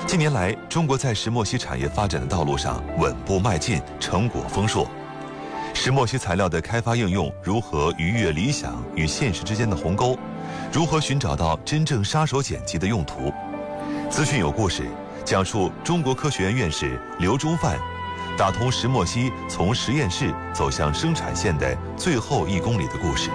近年来，中国在石墨烯产业发展的道路上稳步迈进，成果丰硕。石墨烯材料的开发应用如何逾越理想与现实之间的鸿沟？如何寻找到真正杀手锏级的用途？资讯有故事，讲述中国科学院院士刘忠范打通石墨烯从实验室走向生产线的最后1公里的故事。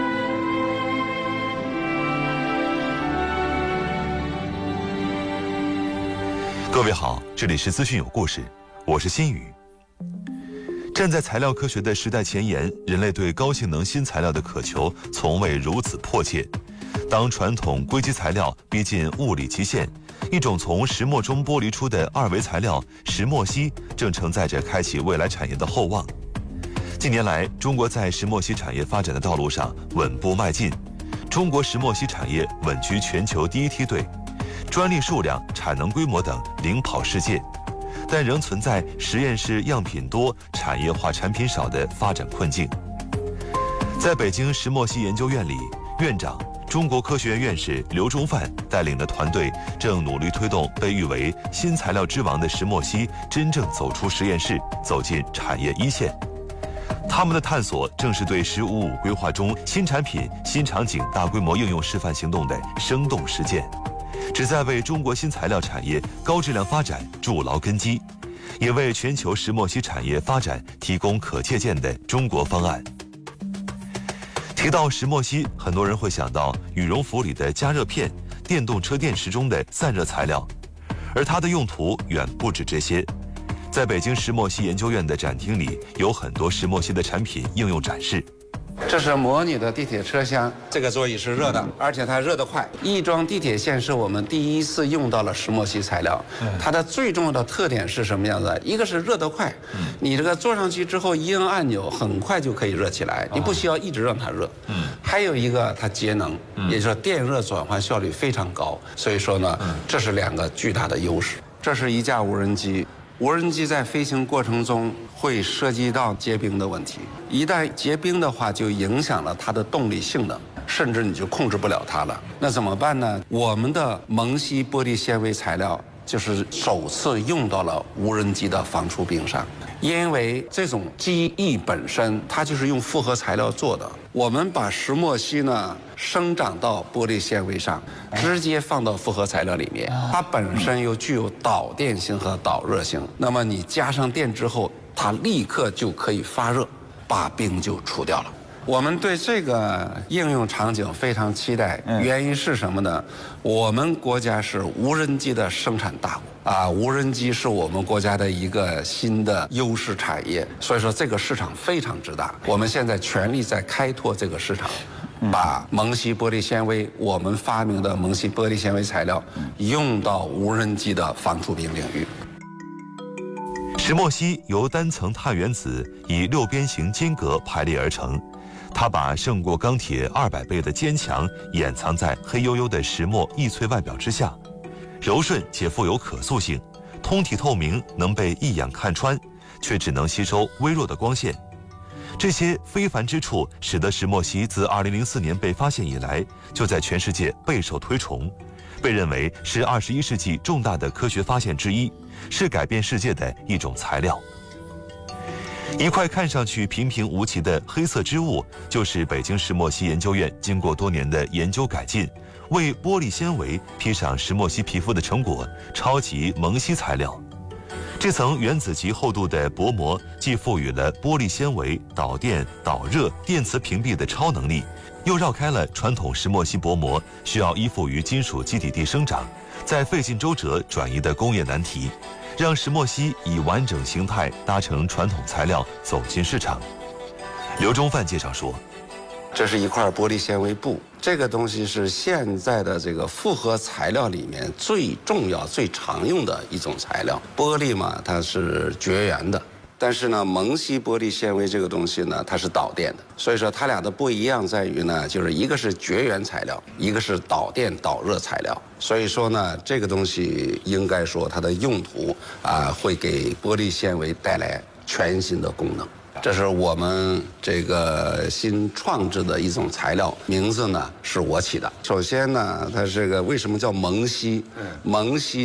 各位好，这里是资讯有故事，我是新宇。站在材料科学的时代前沿，人类对高性能新材料的渴求从未如此迫切。当传统硅基材料逼近物理极限，一种从石墨中剥离出的2维材料石墨烯正承载着开启未来产业的厚望。近年来，中国在石墨烯产业发展的道路上稳步迈进，中国石墨烯产业稳居全球第1梯队，专利数量、产能规模等领跑世界，但仍存在实验室样品多、产业化产品少的发展困境。在北京石墨烯研究院里，院长、中国科学院院士刘忠范带领的团队正努力推动被誉为新材料之王的石墨烯真正走出实验室，走进产业一线。他们的探索正是对“15+5”规划中新产品、新场景大规模应用示范行动的生动实践，旨在为中国新材料产业高质量发展筑牢根基，也为全球石墨烯产业发展提供可借鉴的中国方案。提到石墨烯，很多人会想到羽绒服里的加热片、电动车电池中的散热材料，而它的用途远不止这些。在北京石墨烯研究院的展厅里，有很多石墨烯的产品应用展示。 这是模拟的地铁车厢，这个座椅是热的，而且它热得快。亦庄地铁线是我们第1次用到了石墨烯材料，它的最重要的特点是什么样子？一个是热得快，你这个坐上去之后一摁按钮，很快就可以热起来，你不需要一直让它热。还有一个它节能，也就是说电热转换效率非常高，所以说呢，这是2个巨大的优势。这是一架无人机。无人机在飞行过程中会涉及到结冰的问题，一旦结冰的话，就影响了它的动力性能，甚至你就控制不了它了。那怎么办呢？我们的锰烯玻璃纤维材料就是首次用到了无人机的防出冰上，因为这种机翼本身它就是用复合材料做的。我们把石墨烯呢生长到玻璃纤维上，直接放到复合材料里面，它本身又具有导电性和导热性。那么你加上电之后，它立刻就可以发热，把冰就除掉了。我们对这个应用场景非常期待，原因是什么呢？我们国家是无人机的生产大国无人机是我们国家的一个新的优势产业，所以说这个市场非常之大。我们现在全力在开拓这个市场，把锰烯玻璃纤维，我们发明的锰烯玻璃纤维材料用到无人机的防出冰领域。 石墨烯由单层碳原子以6边形间隔排列而成，它把胜过钢铁200倍的坚强掩藏在黑黝黝的石墨易脆外表之下，柔顺且富有可塑性，通体透明，能被一眼看穿，却只能吸收微弱的光线。这些非凡之处使得石墨烯自2004年被发现以来，就在全世界备受推崇，被认为是21世纪重大的科学发现之一，是改变世界的一种材料。一块看上去平平无奇的黑色织物，就是北京石墨烯研究院经过多年的研究改进，为玻璃纤维披上石墨烯皮肤的成果——超级锰烯材料。这层原子级厚度的薄膜，既赋予了玻璃纤维导电、导热、电磁屏蔽的超能力，又绕开了传统石墨烯薄膜需要依附于金属基底地生长，再费尽周折转移的工业难题，让石墨烯以完整形态搭乘传统材料走进市场。刘忠范介绍说， 这是一块玻璃纤维布，这个东西是现在的这个复合材料里面最重要、最常用的一种材料。玻璃嘛，它是绝缘的，但是呢，锰烯玻璃纤维这个东西呢，它是导电的。所以说，它俩的不一样在于呢，就是一个是绝缘材料，一个是导电导热材料。所以说呢，这个东西应该说它的用途会给玻璃纤维带来全新的功能。这是我们这个新创制的一种材料，名字呢是我起的。首先呢，它这个为什么叫锰烯？锰烯